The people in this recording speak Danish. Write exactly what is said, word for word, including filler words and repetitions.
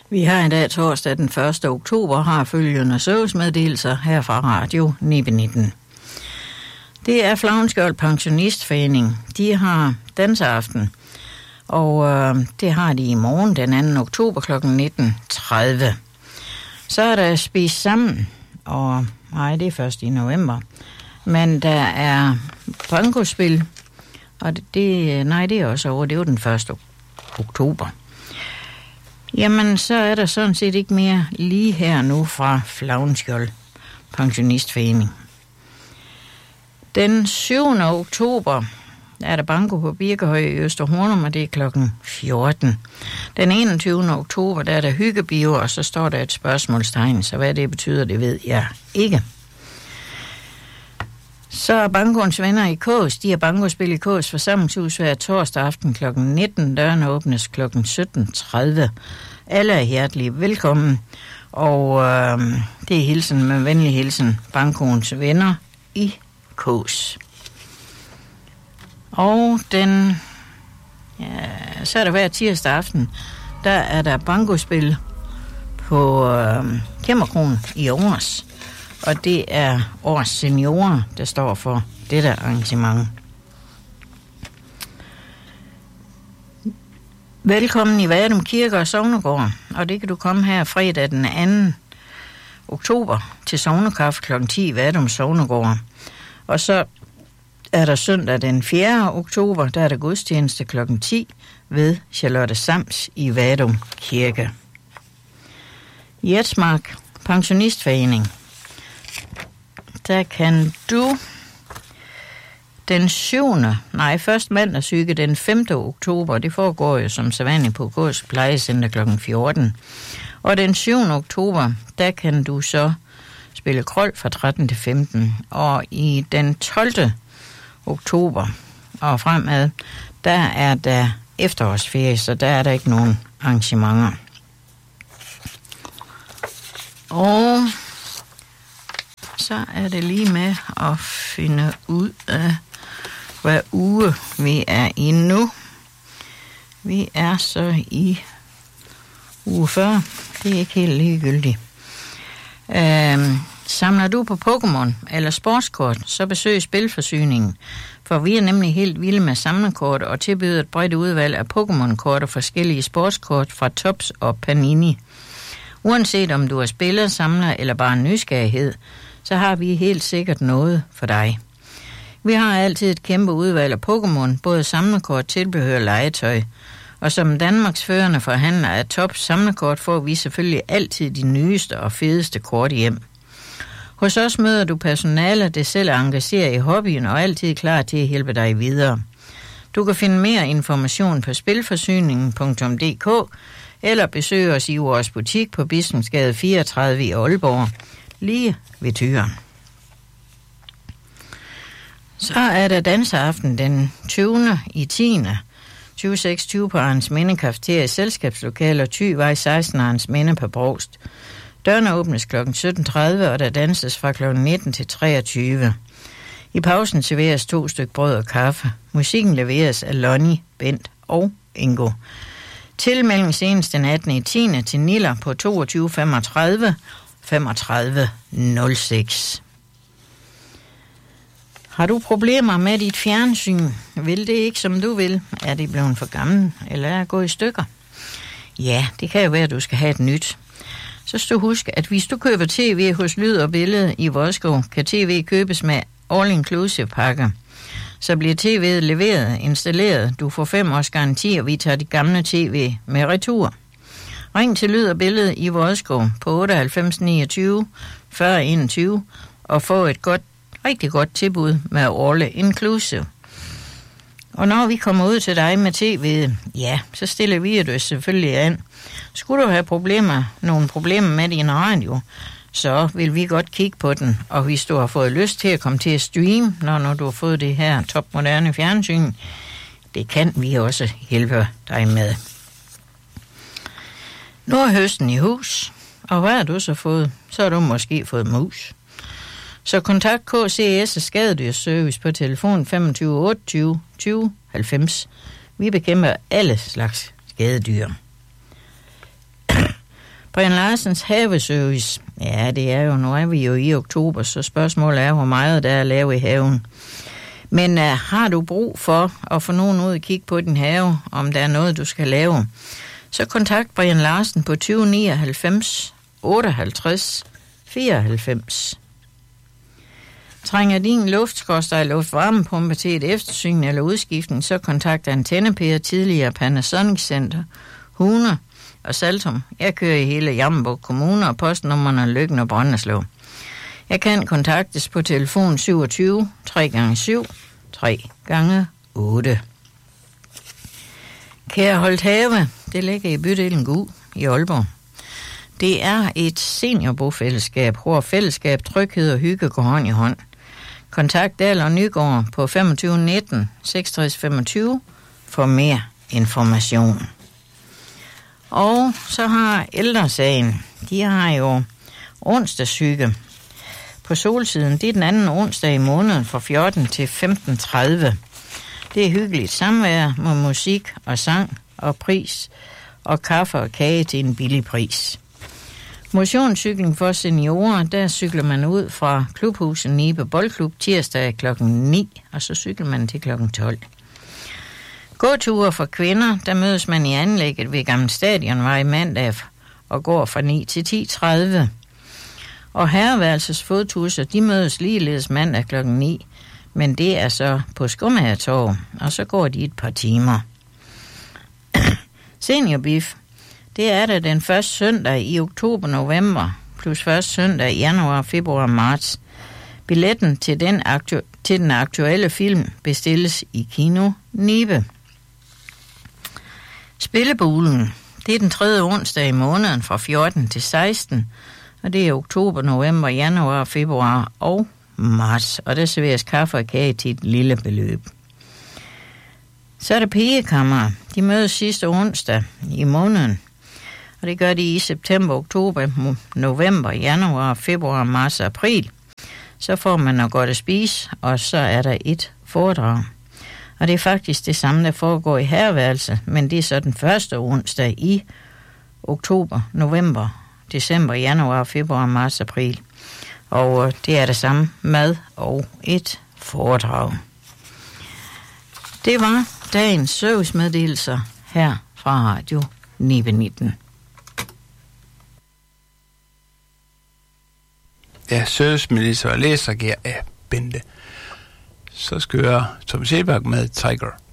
Vi har i dag torsdag den første oktober, har følgende servicemeddelelser her fra Radio nitten nitten. Det er Flavnskjold Pensionistforening. De har danseaften, og øh, det har de i morgen den anden oktober kl. nitten tredive. Så er der Spis Sammen, og nej, det er først i november. Men der er bankospil, og det, nej, det er også over, det er jo den første oktober. Jamen, så er der sådan set ikke mere lige her nu fra Flavnskjold Pensionistforening. Den syvende oktober er der banko på Birkehøj i Østerhornum, og det er klokken fjorten. Den enogtyvende oktober der er der hyggebio, og så står der et spørgsmålstegn, så hvad det betyder, det ved jeg ikke. Så er bankoens venner i Kås. De har bankospil i Kås forsamlingshus hver torsdag aften klokken nitten. Dørene åbnes klokken sytten tredive. Alle er hjertelig velkommen. Og øh, det er hilsen med venlig hilsen. Bankoens venner i Kås. Og den... Ja, så er der hver tirsdag aften. Der er der bankospil på øh, Kæmmerkronen i Aarhus. Og det er Års Seniorer, der står for dette arrangement. Velkommen i Vadum Kirke og Sognegård, og det kan du komme her fredag den anden oktober til sognekaffe klokken ti i Vadum Sognegård. Og så er der søndag den fjerde oktober, der er der gudstjeneste klokken ti ved Charlotte Sams i Vadum Kirke. Jetsmark Pensionistforening. Der kan du den syvende, nej, først mandagssyge den femte oktober, det foregår jo som sædvanligt på Gås Plejecenter klokken fjorten. Og den syvende oktober, der kan du så spille krøl fra tretten til femten. Og i den tolvte oktober og fremad, der er der efterårsferie, så der er der ikke nogen arrangementer. Og så er det lige med at finde ud af, hvad uge vi er i nu. Vi er så i uge fyrre. Det er ikke helt ligegyldigt. Øhm, samler du på Pokémon eller sportskort, så besøg Spilforsyningen. For vi er nemlig helt vilde med samlerkort og tilbyder et bredt udvalg af Pokémon-kort og forskellige sportskort fra Tops og Panini. Uanset om du er spiller, samler eller bare en nysgerrighed, så har vi helt sikkert noget for dig. Vi har altid et kæmpe udvalg af Pokémon, både samlerkort, tilbehør og legetøj. Og som Danmarks førende forhandler af top samlerkort, får vi selvfølgelig altid de nyeste og fedeste kort hjem. Hos os møder du personale, der selv er engageret i hobbyen og altid klar til at hjælpe dig videre. Du kan finde mere information på spilforsyningen punktum d k eller besøg os i vores butik på Bispensgade fireogtredive i Aalborg, lige ved Tyren. Så er der danseaften den tyvende i tiende tyve seksogtyve på Arns Minde Cafeteria i Selskabslokaler Thyvej seksten Arns Minde på Brovst. Dørene åbnes klokken sytten tredive, og der danses fra klokken nitten til treogtyve. I pausen serveres to stykker brød og kaffe. Musikken leveres af Lonnie, Bent og Ingo. Tilmelding senest den attende i tiende til Niller på toogtyve femogtredive femogtredive nul seks. Har du problemer med dit fjernsyn? Vil det ikke, som du vil? Er det blevet for gammel, eller er det gået i stykker? Ja, det kan jo være, at du skal have et nyt. Så skal du huske, at hvis du køber tv hos Lyd og Billede i Vodskov, kan tv købes med all-inclusive pakker. Så bliver tv'et leveret, installeret. Du får fem års garanti, og vi tager de gamle tv med retur. Ring til Lyd og Billede i Vodskov på otteoghalvfems niogtyve fyrre enogtyve og få et godt, rigtig godt tilbud med all inclusive. Og når vi kommer ud til dig med tv'et, ja, så stiller vi det selvfølgelig an. Skulle du have problemer, nogle problemer med din radio, så vil vi godt kigge på den. Og hvis du har fået lyst til at komme til at streame, når, når du har fået det her topmoderne fjernsyn, det kan vi også hjælpe dig med. Nu er høsten i hus, og hvad har du så fået? Så har du måske fået mus. Så kontakt K C S Skadedyrsservice på telefon femogtyve otteogtyve tyve halvfems. Vi bekæmper alle slags skadedyr. Brian Larsens haveservice. Ja, det er jo, nu er vi jo i oktober, så spørgsmålet er, hvor meget der er at lave i haven. Men uh, har du brug for at få nogen ud og kigge på din have, om der er noget, du skal lave, så kontakt Brian Larsen på tyve nioghalvfems otteoghalvtreds fireoghalvfems. Trænger din luftskorstej luftvarmepumpe til et eftersyn eller udskiftning, så kontakt Antennepære, tidligere Panasonic Center, Hune og Saltum. Jeg kører i hele Jammerbugt Kommune, og postnummerne Løkken og Brønderslev. Jeg kan kontaktes på telefon syvogtyve tre gange syv tre gange otte. Kære Holthave, det ligger i bydelen Gug i Aalborg. Det er et seniorbofællesskab, hvor fællesskab, tryghed og hygge går hånd i hånd. Kontakt Dahl og Nygaard på femogtyve nitten seksogtres femogtyve for mere information. Og så har Ældresagen, de har jo onsdagssyge på Solsiden. Det er den anden onsdag i måneden fra fjorten til femten tredive. Det er hyggeligt samvær med musik og sang og pris og kaffe og kage til en billig pris. Motionscykling for seniorer, der cykler man ud fra klubhuset Nibe Boldklub tirsdag klokken ni, og så cykler man til klokken tolv. Gåture for kvinder, der mødes man i anlægget ved Gamle Stadionvej i mandag og går fra ni til ti tredive. Og herreværelses fodtusser, de mødes ligeledes mandag klokken ni, men det er så på Skomagertorv, og så går de et par timer. Seniorbif, det er der den første søndag i oktober-november, plus første søndag i januar, februar og marts. Billetten til den, aktu- til den aktuelle film bestilles i Kino Nibe. Spillebulen, det er den tredje onsdag i måneden fra fjorten til seksten, og det er oktober, november, januar, februar og marts, og der serveres kaffe og kage til et lille beløb. Så er der pigekammer. De mødes sidste onsdag i måneden, og det gør de i september, oktober, november, januar, februar, marts og april. Så får man noget godt at spise, og så er der et foredrag. Og det er faktisk det samme, der foregår i herreværelse, men det er så den første onsdag i oktober, november, december, januar, februar, marts, april. Og det er det samme mad og et foredrag. Det var dagens servicemeddelelser her fra Radio Nibe nitten. Ja, servicemeddelelser og læser giver af Bente. Så skal jeg Thomas Sebak med Tiger.